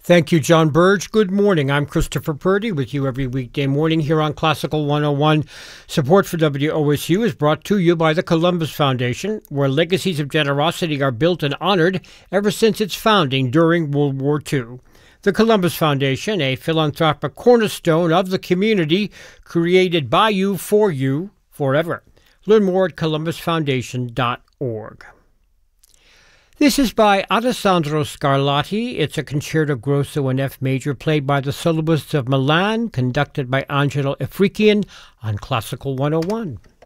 Thank you, John Burge. Good morning. I'm Christopher Purdy with you every weekday morning here on Classical 101. Support for WOSU is brought to you by the Columbus Foundation, where legacies of generosity are built and honored ever since its founding during World War II. The Columbus Foundation, a philanthropic cornerstone of the community created by you, forever. Learn more at columbusfoundation.org. This is by Alessandro Scarlatti. It's a concerto grosso in F major played by the soloists of Milan, conducted by Angelo Afrikian on Classical 101.